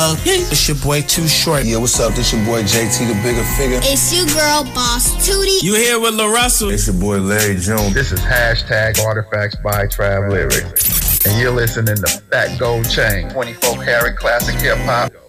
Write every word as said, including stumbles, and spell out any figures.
Uh, it's your boy Too Short. Yeah, what's up? This your boy J T, the bigger figure. It's your girl, Boss Tootie. You here with La Russell. It's your boy Larry Jones. This is hashtag Artifacts by Trav Lyrics. And you're listening to Fat Gold Chain, twenty-four karat classic hip hop.